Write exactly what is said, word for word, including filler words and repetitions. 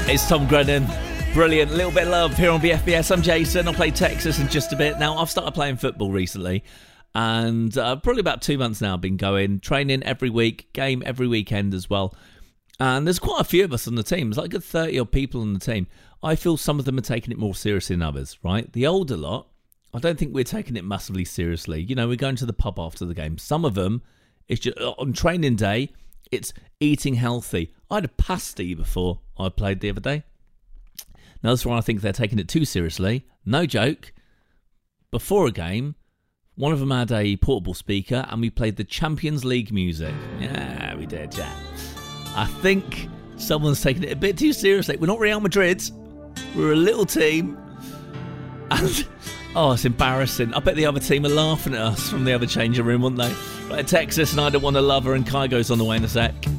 It's Tom Grennan. Brilliant. Little bit of love here on B F B S. I'm Jason. I'll play Texas in just a bit. Now, I've started playing football recently, and uh, probably about two months now I've been going, training every week, game every weekend as well. And there's quite a few of us on the team. There's like a good thirty odd people on the team. I feel some of them are taking it more seriously than others, right? The older lot, I don't think we're taking it massively seriously. You know, we're going to the pub after the game. Some of them, it's just on training day, it's eating healthy. I had a pasty before I played the other day. Now, this one I think they're taking it too seriously. No joke. Before a game, one of them had a portable speaker and we played the Champions League music. Yeah, we did, yeah. I think someone's taking it a bit too seriously. We're not Real Madrid. We're a little team. And, oh, it's embarrassing. I bet the other team are laughing at us from the other changing room, wouldn't they? Right, Texas and I Don't Want to Love Her, and Kygo's on the way in a sec.